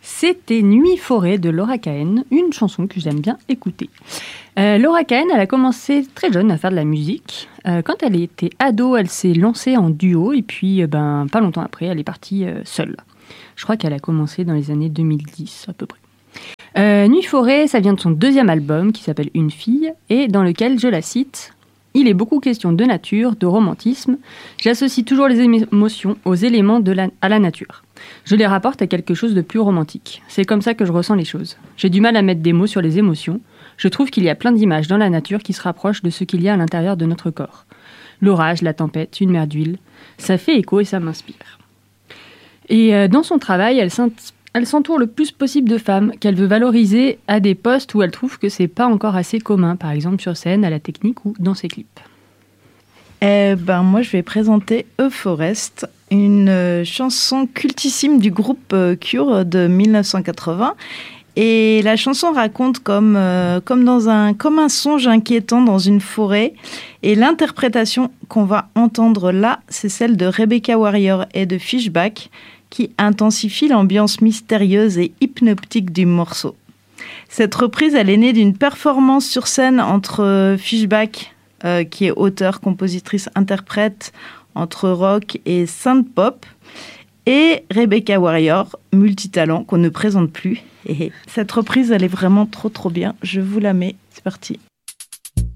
C'était Nuit Forêt de Laura Cahen, une chanson que j'aime bien écouter. Laura Cahen, elle a commencé très jeune à faire de la musique. Quand elle était ado, elle s'est lancée en duo et puis pas longtemps après, elle est partie seule. Je crois qu'elle a commencé dans les années 2010 à peu près. Nuit Forêt, ça vient de son deuxième album qui s'appelle Une fille et dans lequel, je la cite, « Il est beaucoup question de nature, de romantisme. J'associe toujours les émotions aux éléments à la nature. Je les rapporte à quelque chose de plus romantique. C'est comme ça que je ressens les choses. J'ai du mal à mettre des mots sur les émotions. Je trouve qu'il y a plein d'images dans la nature qui se rapprochent de ce qu'il y a à l'intérieur de notre corps. L'orage, la tempête, une mer d'huile. Ça fait écho et ça m'inspire. » Et dans son travail, elle s'entoure le plus possible de femmes qu'elle veut valoriser à des postes où elle trouve que c'est pas encore assez commun, par exemple sur scène, à la technique ou dans ses clips. Moi, je vais présenter Euforest, une chanson cultissime du groupe Cure de 1980. Et la chanson raconte comme un songe inquiétant dans une forêt. Et l'interprétation qu'on va entendre là, c'est celle de Rebecca Warrior et de Fishback, qui intensifie l'ambiance mystérieuse et hypnotique du morceau. Cette reprise, elle est née d'une performance sur scène entre Fishback, qui est auteur, compositrice, interprète, entre rock et synth-pop, et Rebecca Warrior, multitalent, qu'on ne présente plus. Et cette reprise, elle est vraiment trop bien. Je vous la mets, c'est parti.